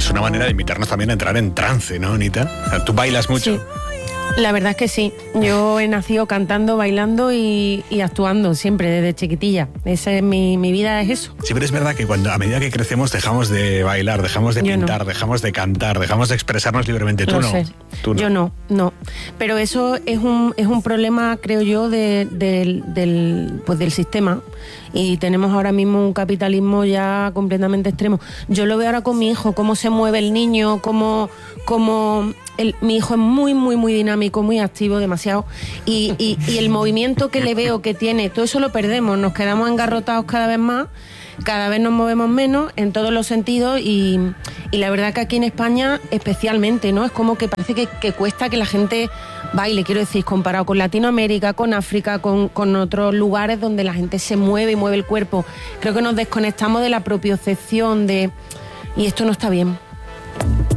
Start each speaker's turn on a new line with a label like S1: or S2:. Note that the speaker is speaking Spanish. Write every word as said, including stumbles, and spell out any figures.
S1: es una manera de invitarnos también a entrar en trance, ¿no, Anita? O sea, ¿tú bailas mucho?
S2: Sí. La verdad es que sí. Yo he nacido cantando, bailando y, y actuando siempre, desde chiquitilla. Esa es mi, mi vida, es eso.
S1: Sí, pero es verdad que cuando a medida que crecemos dejamos de bailar, dejamos de
S2: Yo
S1: pintar,
S2: no.
S1: dejamos de cantar, dejamos de expresarnos libremente. Tú
S2: Lo
S1: no.
S2: sé.
S1: Tú no.
S2: Yo no, no. Pero eso es un, es un problema, creo yo, de, del, del, pues del sistema. Y tenemos ahora mismo un capitalismo ya completamente extremo. Yo lo veo ahora con mi hijo, cómo se mueve el niño, cómo... cómo el, mi hijo es muy, muy, muy dinámico, muy activo, demasiado. Y, y, y el movimiento que le veo que tiene, todo eso lo perdemos. Nos quedamos engarrotados cada vez más. Cada vez nos movemos menos en todos los sentidos y, y la verdad que aquí en España especialmente, ¿no? Es como que parece que, que cuesta que la gente baile, quiero decir, comparado con Latinoamérica, con África, con, con otros lugares donde la gente se mueve y mueve el cuerpo. Creo que nos desconectamos de la propiocepción de... y esto no está bien.